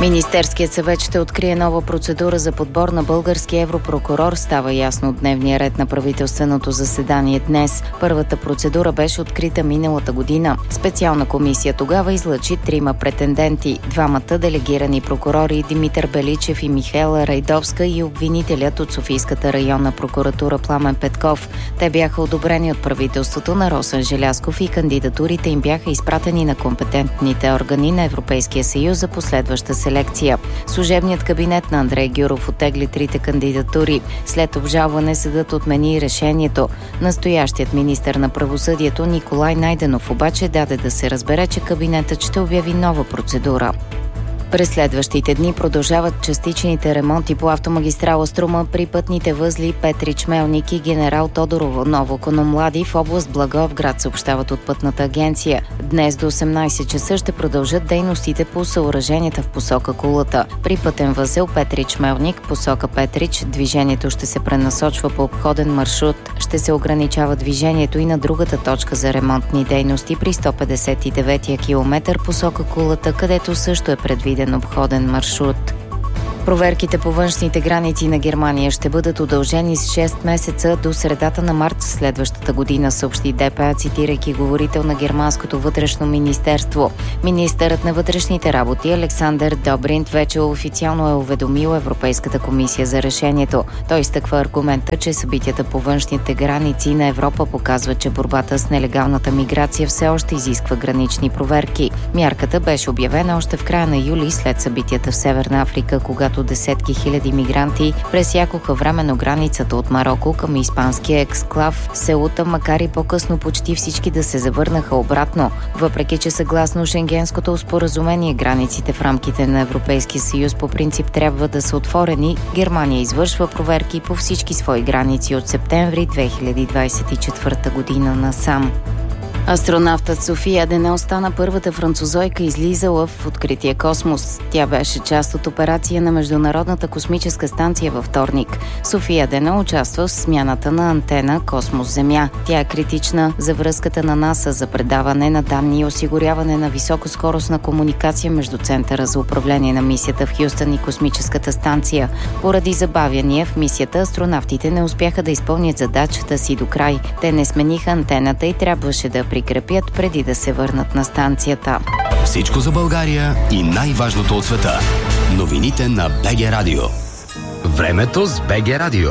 Министерският съвет ще открие нова процедура за подбор на български европрокурор, става ясно от дневния ред на правителственото заседание днес. Първата процедура беше открита миналата година. Специална комисия тогава излъчи 3 претенденти. 2 делегирани прокурори Димитър Беличев и Михаела Райдовска и обвинителят от Софийската районна прокуратура Пламен Петков. Те бяха одобрени от правителството на Росен Желязков и кандидатурите им бяха изпратени на компетентните органи на Европейския съюз за последваща селекция. Служебният кабинет на Андрей Гюров оттегли 3 кандидатури. След обжалване съдът отмени решението. Настоящият министър на правосъдието Николай Найденов обаче даде да се разбере, че кабинетът ще обяви нова процедура. През следващите дни продължават частичните ремонти по автомагистрала Струма при пътните възли Петрич, Мелник и Генерал Тодорово, Ново Кономлади в област Благоевград, съобщават от Пътната агенция. Днес до 18 часа ще продължат дейностите по съоръженията в посока Кулата. При пътен възел Петрич, Мелник, посока Петрич, движението ще се пренасочва по обходен маршрут. Ще се ограничава движението и на другата точка за ремонтни дейности при 159-я километър посока Кулата, където също е предвиден обходен маршрут. Проверките по външните граници на Германия ще бъдат удължени с 6 месеца до средата на март следващата година, съобщи ДПА, цитирайки говорител на германското вътрешно министерство. Министърът на вътрешните работи Александър Добринт вече официално е уведомил Европейската комисия за решението. Той изтъква аргумента, че събитията по външните граници на Европа показват, че борбата с нелегалната миграция все още изисква гранични проверки. Мярката беше обявена още в края на юли след събитията в Северна Африка, когато десетки хиляди мигранти пресякоха временно границата от Мароко към испанския ексклав Сеута, макар и по-късно почти всички да се завърнаха обратно. Въпреки че съгласно Шенгенското споразумение границите в рамките на Европейския съюз по принцип трябва да са отворени, Германия извършва проверки по всички свои граници от септември 2024 година насам. Астронавтът София Денел стана първата французойка излизала в открития космос. Тя беше част от операция на Международната космическа станция във вторник. София Денел участва в смяната на антена Космос-Земя. Тя е критична за връзката на НАСА за предаване на данни и осигуряване на високоскоростна комуникация между Центъра за управление на мисията в Хюстън и космическата станция. Поради забавяния в мисията, астронавтите не успяха да изпълнят задачата си до край. Те не смениха антената и трябваше да прикрепят преди да се върнат на станцията. Всичко за България и най-важното от света. Новините на БГ Радио. Времето с БГ Радио.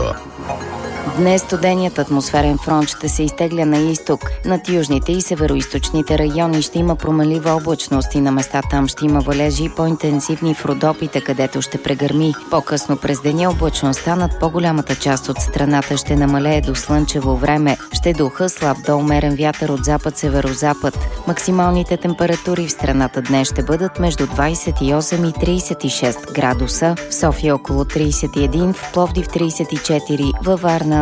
Днес студеният атмосферен фронт ще се изтегля на изток. Над южните и североизточните райони ще има променлива облачност и на места там ще има валежи по-интензивни в Родопите, където ще прегърми. По-късно през деня облачността над по-голямата част от страната ще намалее до слънчево време. Ще духа слаб до умерен вятър от запад-северозапад. Максималните температури в страната днес ще бъдат между 28 и 36 градуса. В София около 31, в Пловдив 34, във Варна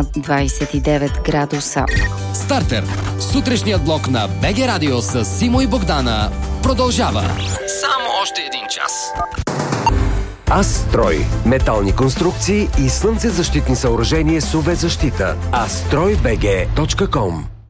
29 градуса. Стартер. Сутрешният блок на БГ Радио с Симо и Богдана продължава. Само още един час. Астрой. Метални конструкции и слънцезащитни съоръжения с UV защита. astroi.bg.com